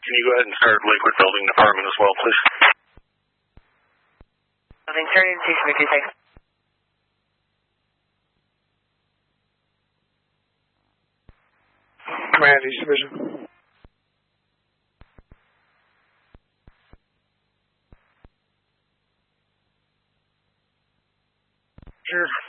Can you go ahead and start Lakewood Building Department as well, please? Building starting station 56. Command East Division. Sure.